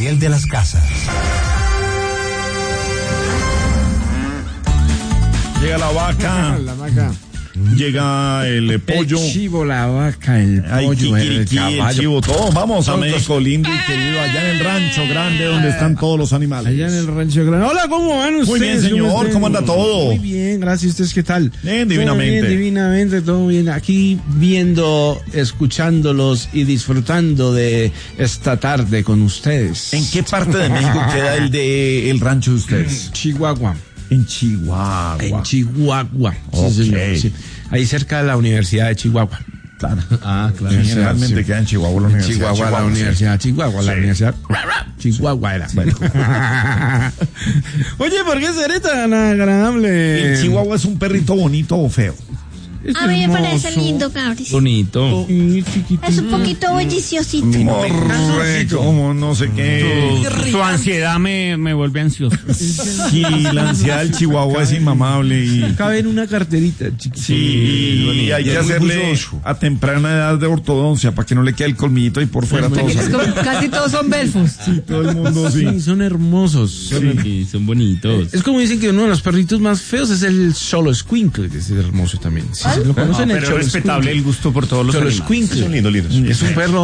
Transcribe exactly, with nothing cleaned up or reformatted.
Gabriel de las Casas. Llega la vaca. La vaca. Llega el pollo. El chivo, la vaca, el Ay, pollo, el kikiriki, el caballo. chivo, todo. Vamos a Todos. México lindo y querido, allá en el rancho grande donde están todos los animales. Allá en el rancho grande. Hola, ¿cómo van ustedes? Muy bien, señor. están? ¿Cómo anda todo? Muy bien, gracias. ¿Ustedes qué tal? Bien, divinamente. Todo bien, divinamente, todo bien. Aquí viendo, escuchándolos y disfrutando de esta tarde con ustedes. ¿En qué parte de México queda el de el rancho de ustedes? Chihuahua. En Chihuahua. En Chihuahua. Ok. Sí, señor, sí. Ahí cerca de la Universidad de Chihuahua. Claro. Ah, claro. Sí, generalmente Sí. queda en Chihuahua la En Universidad. Chihuahua, la Chihuahua, Universidad de Chihuahua, la Sí. Universidad Chihuahua era. Bueno. Oye, ¿por qué seré tan agradable? ¿El Chihuahua es un perrito bonito o feo? Es A mí me hermoso. parece lindo, Gabriel. Bonito. Y chiquitito. Es un poquito bulliciosito. Morre, como no sé qué. Su, su ansiedad me, me vuelve ansioso. Sí, la ansiedad del Chihuahua es inmamable y Cabe en una carterita, chiquitito. sí, y hay que hacerle a temprana edad de ortodoncia para que no le quede el colmillito y por fuera todo Es sale. como- casi todos son belfos. Sí, todo el mundo sí. Sí, son hermosos. Sí, son bonitos. Es como dicen que uno de los perritos más feos es el Solo Squinkle, que es hermoso también. Sí, ¿lo conocen? No, el pero Cholo es respetable Squinkle. el gusto por todos los Cholo animales. Squinkle. Son lindos, lindos. Es un perro